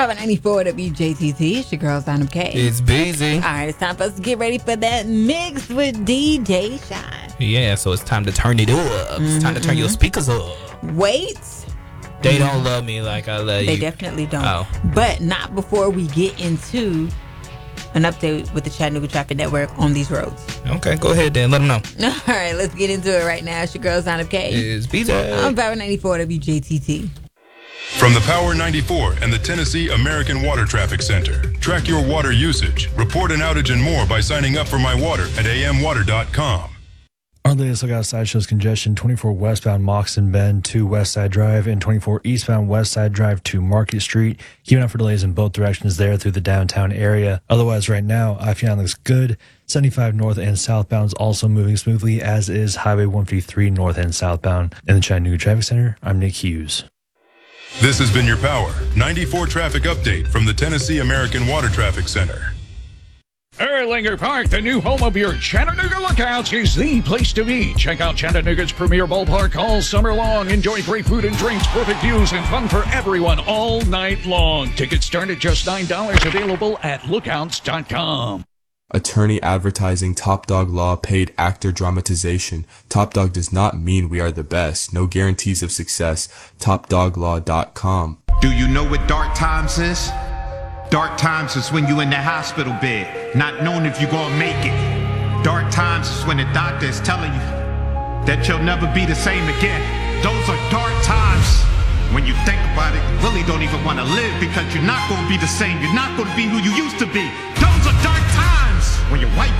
Power 94 WJTT. It's your girl, Sign K. It's busy. All right, it's time for us to get ready for that mix with DJ Shine. Yeah, so it's time to turn it up. It's time to turn your speakers up. Wait. They don't love me like I love you. They definitely don't. Oh. But not before we get into an update with the Chattanooga Traffic Network on these roads. Okay, go ahead then. Let them know. All right, let's get into it right now. It's your girl, Sign K. It's busy. I'm Power 94 WJTT. From the Power 94 and the Tennessee American Water Traffic Center. Track your water usage, report an outage and more by signing up for My Water at amwater.com. Our latest look outside shows congestion 24 westbound Moxon Bend to West Side Drive and 24 eastbound West Side Drive to Market Street. Keeping out for delays in both directions there through the downtown area. Otherwise, right now, I-59 looks good. 75 north and southbound is also moving smoothly, as is Highway 153 north and southbound. In the Chattanooga Traffic Center, I'm Nick Hughes. This has been your Power 94 traffic update from the Tennessee American Water Traffic Center. Erlanger Park, the new home of your Chattanooga Lookouts, is the place to be. Check out Chattanooga's premier ballpark all summer long. Enjoy great food and drinks, perfect views, and fun for everyone all night long. Tickets start at just $9, available at lookouts.com. Attorney advertising Top Dog Law paid actor dramatization. Top Dog does not mean we are the best. No guarantees of success. TopDogLaw.com. Do you know what dark times is? Dark times is when you in the hospital bed, not knowing if you're gonna make it. Dark times is when the doctor is telling you that you'll never be the same again. Those are dark times. When you think about it, you really don't even want to live because you're not gonna be the same. You're not gonna be who you used to be. Those are dark times when your white